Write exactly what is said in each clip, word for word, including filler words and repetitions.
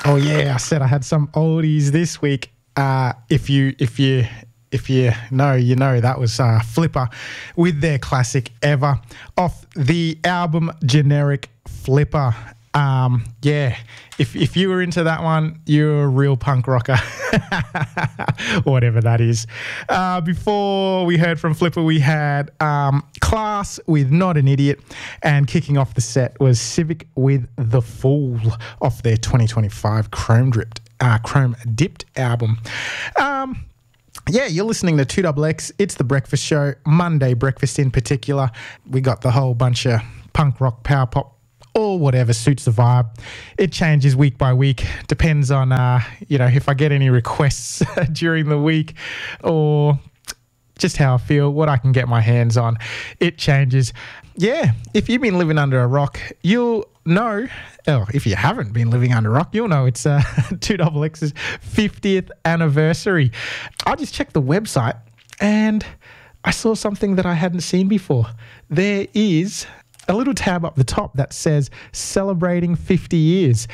Oh yeah, I said I had some oldies this week. Uh, if you if you if you know, you know that was uh, Flipper with their classic Ever off the album Generic Flipper. Um, yeah, if if you were into that one, you're a real punk rocker, whatever that is. Uh, before we heard from Flipper, we had um, Class with Not an Idiot, and kicking off the set was Civic with The Fool off their twenty twenty-five Chrome Dripped, uh, Chrome Dipped album. Um, Yeah, you're listening to two X X. It's the breakfast show, Monday breakfast in particular. We got the whole bunch of punk rock, power pop, or whatever suits the vibe. It changes week by week. Depends on, uh, you know, if I get any requests during the week or just how I feel, what I can get my hands on. It changes. Yeah, if you've been living under a rock, you'll know, oh, if you haven't been living under a rock, you'll know it's uh, two X X's fiftieth anniversary. I just checked the website and I saw something that I hadn't seen before. There is a little tab up the top that says celebrating fifty years.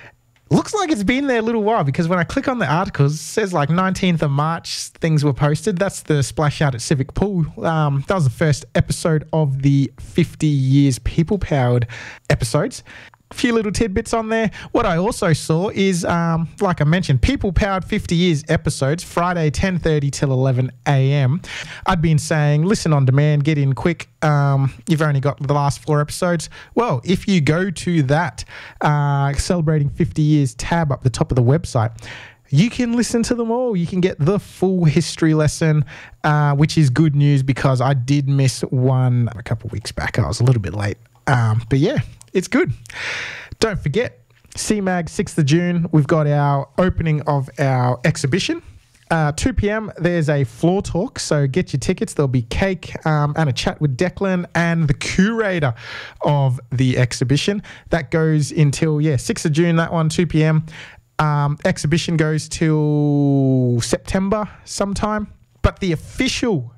Looks like it's been there a little while because when I click on the articles, it says like nineteenth of March things were posted. That's the splash out at Civic Pool. Um, that was the first episode of the fifty years people powered episodes. A few little tidbits on there. What I also saw is, um, like I mentioned, people powered fifty years episodes, Friday ten thirty till eleven a.m. I'd been saying, listen on demand, get in quick. Um, you've only got the last four episodes. Well, if you go to that uh, celebrating fifty years tab up the top of the website, you can listen to them all. You can get the full history lesson, uh, which is good news because I did miss one a couple of weeks back. I was a little bit late. Um, but yeah, it's good. Don't forget, C MAG, sixth of June, we've got our opening of our exhibition. Uh, two p.m, there's a floor talk, so get your tickets. There'll be cake um, and a chat with Declan and the curator of the exhibition. That goes until, yeah, sixth of June, that one, two p.m. Um, exhibition goes till September sometime. But the official